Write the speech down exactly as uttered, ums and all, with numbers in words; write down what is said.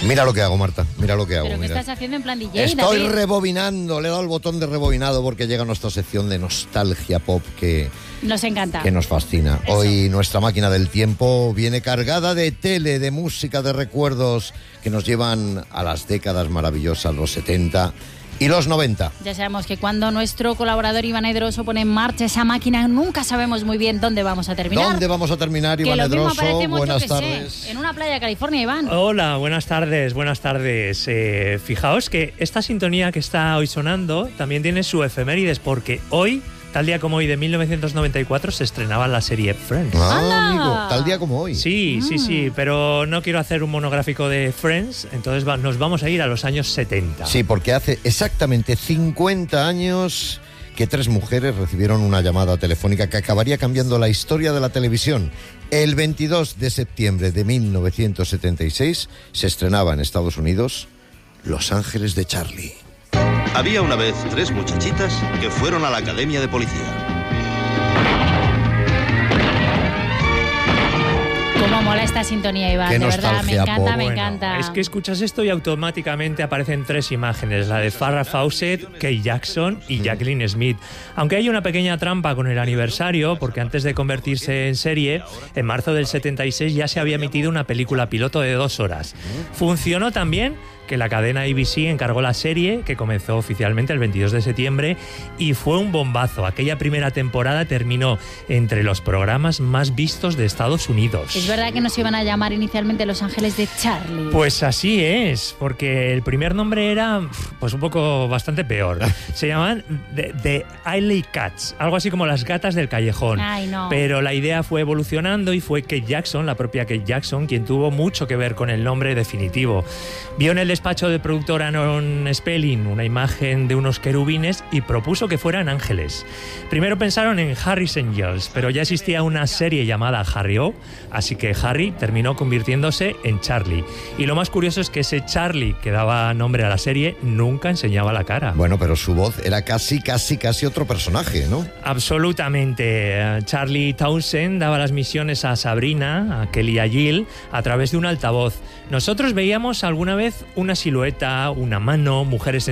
Mira lo que hago, Marta, mira lo que hago. ¿Pero qué mira. estás haciendo en plan D J, Estoy David? rebobinando, le he dado el botón de rebobinado porque llega nuestra sección de nostalgia pop que, Nos encanta. que nos fascina. Eso. Hoy nuestra máquina del tiempo viene cargada de tele, de música, de recuerdos que nos llevan a las décadas maravillosas, los setenta y los noventa. Ya sabemos que cuando nuestro colaborador Iván Edroso pone en marcha esa máquina, nunca sabemos muy bien dónde vamos a terminar. ¿Dónde vamos a terminar, que Iván lo mismo Edroso? aparecemos, Buenas yo que tardes. sé, en una playa de California, Iván. Hola, buenas tardes, buenas tardes. Eh, fijaos que esta sintonía que está hoy sonando también tiene su efemérides, porque hoy, tal día como hoy de mil novecientos noventa y cuatro, se estrenaba la serie Friends. Ah, ¡Hala! amigo, tal día como hoy. Sí, sí, sí, pero no quiero hacer un monográfico de Friends, entonces va, nos vamos a ir a los años setenta. Sí, porque hace exactamente cincuenta años que tres mujeres recibieron una llamada telefónica que acabaría cambiando la historia de la televisión. El veintidós de septiembre de mil novecientos setenta y seis se estrenaba en Estados Unidos Los Ángeles de Charlie. Había una vez tres muchachitas que fueron a la academia de policía. Cómo mola esta sintonía, Iván, Qué de verdad, me nostalgia encanta, pop. me Bueno, encanta. es que escuchas esto y automáticamente aparecen tres imágenes, la de Farrah Fawcett, Kate Jackson y Jacqueline Smith. Aunque hay una pequeña trampa con el aniversario, porque antes de convertirse en serie, en marzo del setenta y seis ya se había emitido una película piloto de dos horas. Funcionó tan bien que la cadena A B C encargó la serie, que comenzó oficialmente el veintidós de septiembre, y fue un bombazo. Aquella primera temporada terminó entre los programas más vistos de Estados Unidos. Es verdad que nos iban a llamar inicialmente Los Ángeles de Charlie. Pues así es, porque el primer nombre era pues un poco bastante peor. Se llamaban The, The Alley Cats, algo así como las gatas del callejón. Ay, no. Pero la idea fue evolucionando y fue Kate Jackson, la propia Kate Jackson, quien tuvo mucho que ver con el nombre definitivo. Vio en el despacho de productor Aaron Spelling una imagen de unos querubines y propuso que fueran ángeles. Primero pensaron en Harry's Angels, pero ya existía una serie llamada Harry O, así que Harry terminó convirtiéndose en Charlie. Y lo más curioso es que ese Charlie que daba nombre a la serie nunca enseñaba la cara. Bueno, pero su voz era casi, casi, casi otro personaje, ¿no? Absolutamente. Charlie Townsend daba las misiones a Sabrina, a Kelly y a Jill a través de un altavoz. Nosotros veíamos alguna vez una silueta, una mano, mujeres en